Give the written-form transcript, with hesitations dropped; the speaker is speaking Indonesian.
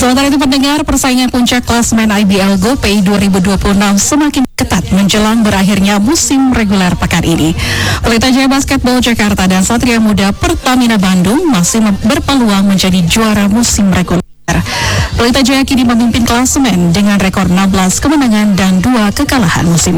Sementara itu pendengar, persaingan puncak klasemen IBL GoPay 2026 semakin ketat menjelang berakhirnya musim reguler pekan ini. Pelita Jaya Basketball Jakarta dan Satria Muda Pertamina Bandung masih berpeluang menjadi juara musim reguler. Pelita Jaya kini memimpin klasemen dengan rekor 16 kemenangan dan 2 kekalahan musim